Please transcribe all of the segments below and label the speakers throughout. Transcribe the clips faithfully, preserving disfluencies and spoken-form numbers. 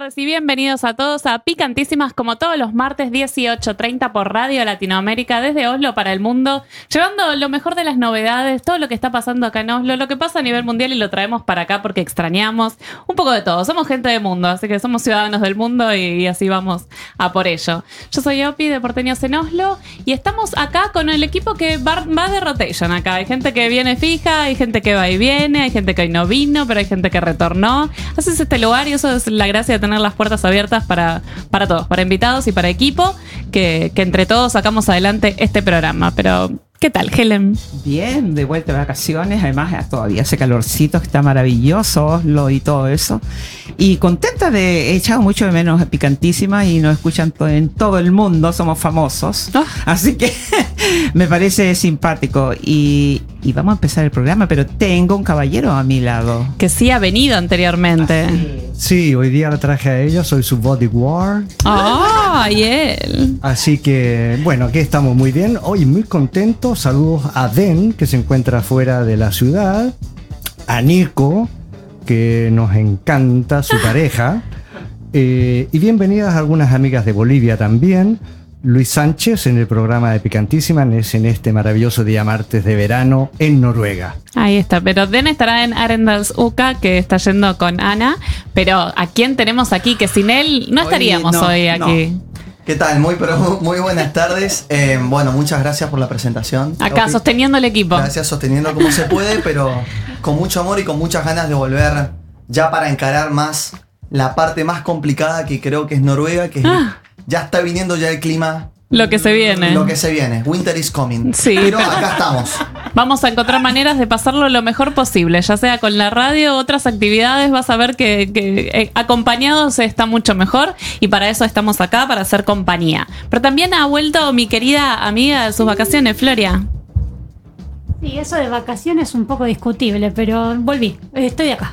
Speaker 1: tardes y bienvenidos a todos a Picantísimas, como todos los martes dieciocho treinta por Radio Latinoamérica, desde Oslo para el mundo, llevando lo mejor de las novedades, todo lo que está pasando acá en Oslo, lo que pasa a nivel mundial, y lo traemos para acá porque extrañamos un poco de todo. Somos gente de mundo, así que somos ciudadanos del mundo y, y así vamos a por ello. Yo soy Opi de Porteños en Oslo y estamos acá con el equipo que va, va de rotation acá. Hay gente que viene fija, hay gente que va y viene, hay gente que hoy no vino, pero hay gente que retornó. Así es este lugar y eso es la gracia de tener las puertas abiertas para, para todos, para invitados y para equipo, que, que entre todos sacamos adelante este programa. Pero, ¿qué tal, Helen?
Speaker 2: Bien, de vuelta de vacaciones, además todavía hace calorcito, que está maravilloso Oslo y todo eso. Y contenta de, he echado mucho de menos a Picantísima y nos escuchan to- en todo el mundo, somos famosos. Oh. Así que me parece simpático y, y vamos a empezar el programa, pero tengo un caballero a mi lado.
Speaker 1: Que sí ha venido anteriormente.
Speaker 3: Así. Sí, hoy día la traje a ella, soy su bodyguard.
Speaker 1: ¡Oh, y él!
Speaker 3: Así que, bueno, aquí estamos muy bien, hoy muy contentos. Saludos a Den, que se encuentra fuera de la ciudad, a Nico, que nos encanta su pareja, eh, y bienvenidas a algunas amigas de Bolivia también. Luis Sánchez en el programa de Picantísima es en este maravilloso día martes de verano en Noruega.
Speaker 1: Ahí está, pero Den estará en Arendalsuka, que está yendo con Ana, pero ¿a quién tenemos aquí? Que sin él no estaríamos hoy, no, hoy aquí.
Speaker 4: No. ¿Qué tal? Muy, pero muy buenas tardes. Eh, bueno, muchas gracias por la presentación.
Speaker 1: Acá, Opi, sosteniendo el equipo.
Speaker 4: Gracias, sosteniendo como se puede, pero con mucho amor y con muchas ganas de volver ya para encarar más la parte más complicada que creo que es Noruega, que ah. ya está viniendo ya el clima.
Speaker 1: Lo que se viene.
Speaker 4: Lo que se viene. Winter is coming.
Speaker 1: Sí.
Speaker 4: Pero acá estamos.
Speaker 1: Vamos a encontrar maneras de pasarlo lo mejor posible, ya sea con la radio o otras actividades. Vas a ver que, que eh, acompañados está mucho mejor y para eso estamos acá, para hacer compañía. Pero también ha vuelto mi querida amiga de sus vacaciones, Floria.
Speaker 5: Sí, eso de vacaciones es un poco discutible, pero volví. Estoy acá.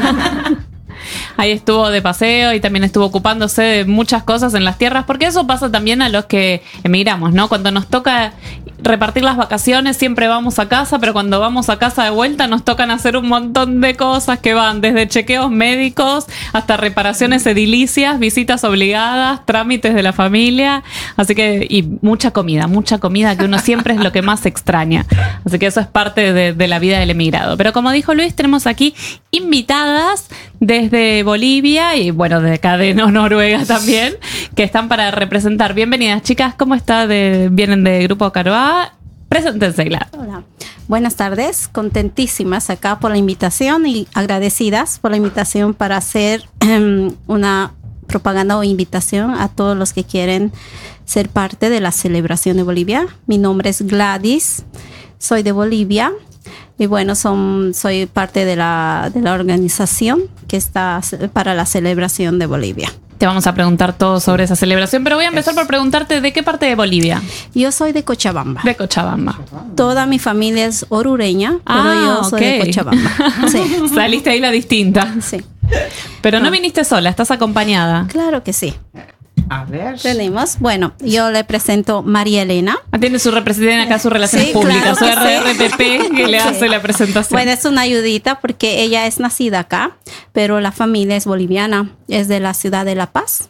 Speaker 1: Ahí estuvo de paseo y también estuvo ocupándose de muchas cosas en las tierras, porque eso pasa también a los que emigramos, ¿no? Cuando nos toca repartir las vacaciones siempre vamos a casa, pero cuando vamos a casa de vuelta nos tocan hacer un montón de cosas que van desde chequeos médicos hasta reparaciones edilicias, visitas obligadas, trámites de la familia, así que y mucha comida, mucha comida que uno siempre es lo que más extraña, así que eso es parte de, de la vida del emigrado. Pero como dijo Luis, tenemos aquí invitadas desde Bolivia y bueno, de acá de Noruega también, que están para representar. Bienvenidas, chicas, ¿cómo está? De, vienen de Grupo Caroá. Preséntense, Gla.
Speaker 6: Hola, buenas tardes, contentísimas acá por la invitación y agradecidas por la invitación para hacer um, una propaganda o invitación a todos los que quieren ser parte de la celebración de Bolivia. Mi nombre es Gladys, soy de Bolivia. Y bueno, son, soy parte de la, de la organización que está para la celebración de Bolivia.
Speaker 1: Te vamos a preguntar todo sobre esa celebración, pero voy a empezar por preguntarte ¿de qué parte de Bolivia?
Speaker 6: Yo soy de Cochabamba.
Speaker 1: De Cochabamba.
Speaker 6: Toda mi familia es orureña,
Speaker 1: ah,
Speaker 6: pero yo soy okay. de Cochabamba.
Speaker 1: Sí. Saliste ahí la distinta.
Speaker 6: Sí.
Speaker 1: Pero no. no viniste sola, estás acompañada.
Speaker 6: Claro que sí.
Speaker 2: A ver.
Speaker 6: Tenemos, bueno, yo le presento María Elena.
Speaker 1: Tiene su representante acá, sus relaciones sí, públicas, claro su R R P P sí. que le sí. hace la presentación.
Speaker 6: Bueno, es una ayudita porque ella es nacida acá, pero la familia es boliviana, es de la ciudad de La Paz.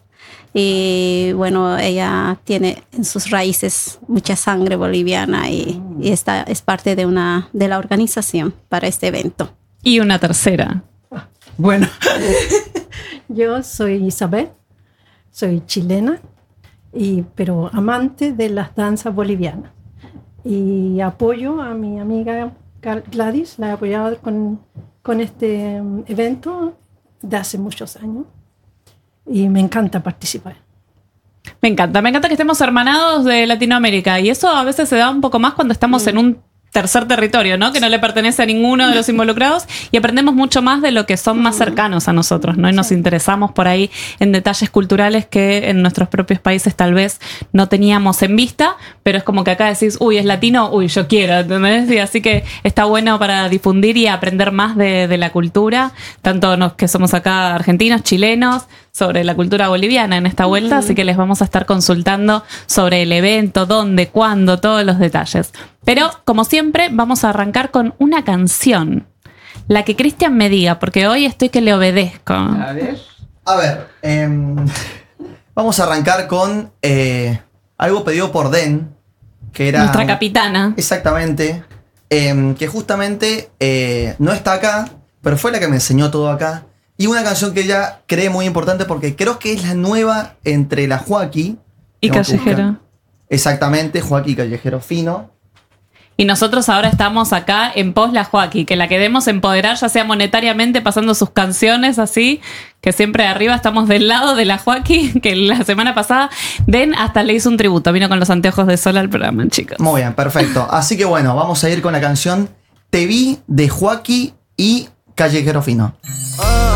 Speaker 6: Y bueno, ella tiene en sus raíces mucha sangre boliviana y, y esta es parte de, una, de la organización para este evento.
Speaker 1: Y una tercera.
Speaker 2: Bueno.
Speaker 7: Yo soy Isabel. Soy chilena, y, pero amante de las danzas bolivianas. Y apoyo a mi amiga Gladys, la he apoyado con, con este um, evento de hace muchos años. Y me encanta participar.
Speaker 1: Me encanta, me encanta que estemos hermanados de Latinoamérica. Y eso a veces se da un poco más cuando estamos mm. en un tercer territorio, ¿no? Que no le pertenece a ninguno de los involucrados y aprendemos mucho más de lo que son más cercanos a nosotros, ¿no? Y nos interesamos por ahí en detalles culturales que en nuestros propios países tal vez no teníamos en vista, pero es como que acá decís, uy, es latino, uy, yo quiero, ¿entendés? Y así que está bueno para difundir y aprender más de, de la cultura, tanto los que somos acá argentinos, chilenos, sobre la cultura boliviana en esta vuelta, uh-huh. así que les vamos a estar consultando sobre el evento, dónde, cuándo, todos los detalles. Pero, como siempre, vamos a arrancar con una canción. La que Cristian me diga, porque hoy estoy que le obedezco.
Speaker 2: A ver.
Speaker 4: A ver, em, vamos a arrancar con eh, algo pedido por Den, que era...
Speaker 1: Nuestra capitana.
Speaker 4: Exactamente. em, que justamente eh, no está acá, pero fue la que me enseñó todo acá. Y una canción que ella cree muy importante porque creo que es la nueva entre la Joaquí
Speaker 1: Y
Speaker 4: Tengo que
Speaker 1: Callejero.
Speaker 4: buscar. Exactamente, Joaquí Callejero Fino.
Speaker 1: Y nosotros ahora estamos acá en pos la Joaquí, que la queremos empoderar, ya sea monetariamente, pasando sus canciones así, que siempre arriba estamos del lado de la Joaquí, que la semana pasada Den hasta le hizo un tributo, vino con los anteojos de sol al programa, chicos.
Speaker 4: Muy bien, perfecto. Así que bueno, vamos a ir con la canción Te vi de Joaquí y Callejero Fino.
Speaker 8: Ah,